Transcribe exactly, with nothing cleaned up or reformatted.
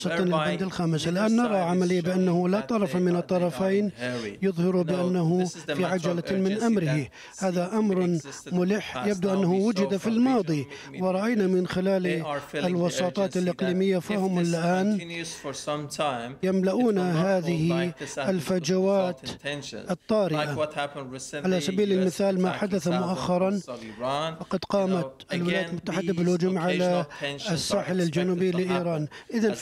البند الخامس. الآن نرى عملية بأنه لا طرف من الطرفين يظهر بأنه في عجلة من أمره. هذا أمر ملح يبدو أنه وجد في الماضي، ورأينا من خلال الوساطات الإقليمية فهم الآن يملؤون هذه الفجوات الطارئة. على سبيل المثال ما حدث مؤخرا، فقد قامت الولايات المتحدة بالهجوم على الساحل الجنوبي لإيران. إذن